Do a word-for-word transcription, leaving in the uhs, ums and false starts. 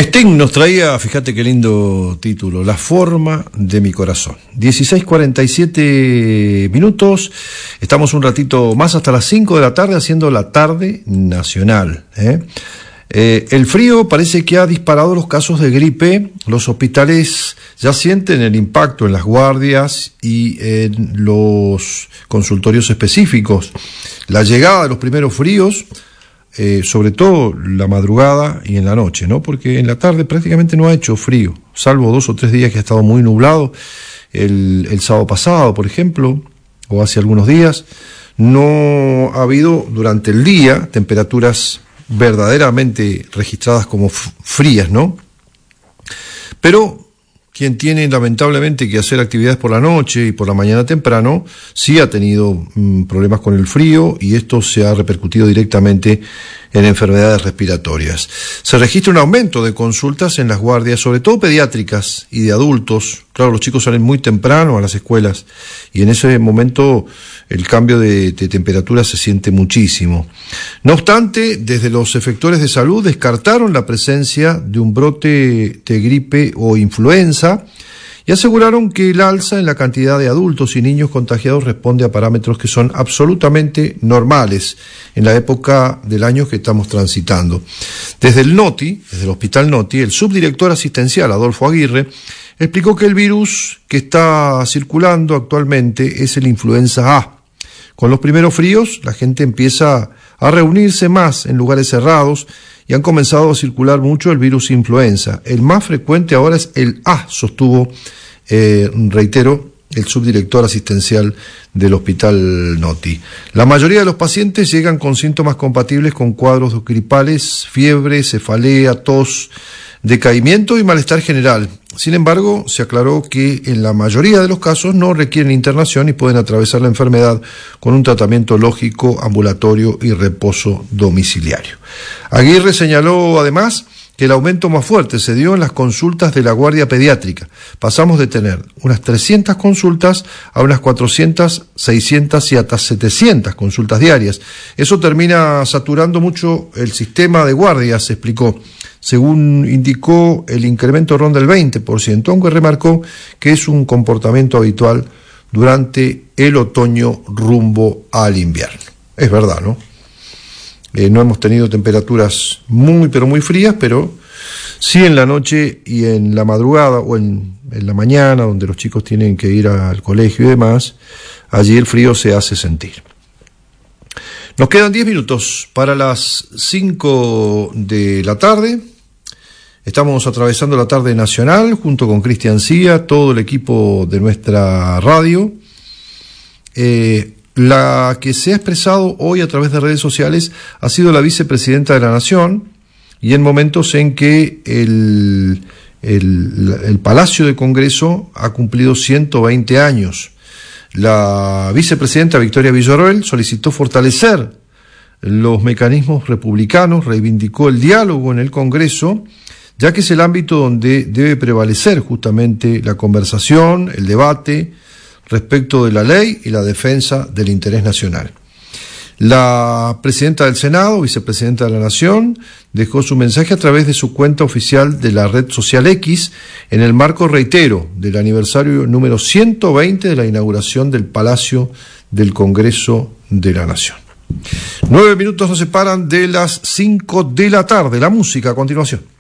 Sting nos traía, fíjate qué lindo título, La forma de mi corazón. dieciséis cuarenta y siete minutos, estamos un ratito más hasta las cinco de la tarde haciendo la tarde nacional. ¿eh? Eh, el frío parece que ha disparado los casos de gripe, los hospitales ya sienten el impacto en las guardias y en los consultorios específicos. La llegada de los primeros fríos, Eh, sobre todo la madrugada y en la noche, ¿no? Porque en la tarde prácticamente no ha hecho frío, salvo dos o tres días que ha estado muy nublado, el, el sábado pasado, por ejemplo, o hace algunos días. No ha habido durante el día temperaturas verdaderamente registradas como frías, ¿no? Pero quien tiene lamentablemente que hacer actividades por la noche y por la mañana temprano, sí ha tenido mm, problemas con el frío, y esto se ha repercutido directamente en enfermedades respiratorias. Se registra un aumento de consultas en las guardias, sobre todo pediátricas y de adultos. Claro, los chicos salen muy temprano a las escuelas y en ese momento el cambio de, de temperatura se siente muchísimo. No obstante, desde los efectores de salud descartaron la presencia de un brote de gripe o influenza y aseguraron que el alza en la cantidad de adultos y niños contagiados responde a parámetros que son absolutamente normales en la época del año que estamos transitando. Desde el NOTI, desde el Hospital NOTI, el subdirector asistencial Adolfo Aguirre explicó que el virus que está circulando actualmente es el influenza A. Con los primeros fríos, la gente empieza a reunirse más en lugares cerrados y han comenzado a circular mucho el virus influenza. El más frecuente ahora es el A, sostuvo, eh, reitero, el subdirector asistencial del Hospital NOTI. La mayoría de los pacientes llegan con síntomas compatibles con cuadros gripales, fiebre, cefalea, tos, decaimiento y malestar general. Sin embargo, se aclaró que en la mayoría de los casos no requieren internación y pueden atravesar la enfermedad con un tratamiento lógico, ambulatorio y reposo domiciliario. Aguirre señaló además que el aumento más fuerte se dio en las consultas de la guardia pediátrica. Pasamos de tener unas trescientas consultas a unas cuatrocientas, seiscientas y hasta setecientas consultas diarias. Eso termina saturando mucho el sistema de guardias, se explicó. Según indicó, el incremento ronda el veinte por ciento, aunque remarcó que es un comportamiento habitual durante el otoño rumbo al invierno. Es verdad, ¿no? Eh, no hemos tenido temperaturas muy, pero muy frías, pero sí en la noche y en la madrugada o en, en la mañana, donde los chicos tienen que ir al colegio y demás, allí el frío se hace sentir. Nos quedan diez minutos para las cinco de la tarde. Estamos atravesando la tarde nacional junto con Cristian Cía, todo el equipo de nuestra radio. Eh, la que se ha expresado hoy a través de redes sociales ha sido la vicepresidenta de la Nación, y en momentos en que el, el, el Palacio de Congreso ha cumplido ciento veinte años. La vicepresidenta Victoria Villarroel solicitó fortalecer los mecanismos republicanos, reivindicó el diálogo en el Congreso, ya que es el ámbito donde debe prevalecer justamente la conversación, el debate respecto de la ley y la defensa del interés nacional. La presidenta del Senado, vicepresidenta de la Nación, dejó su mensaje a través de su cuenta oficial de la red social X en el marco, reitero, del aniversario número ciento veinte de la inauguración del Palacio del Congreso de la Nación. Nueve minutos nos separan de las cinco de la tarde. La música a continuación.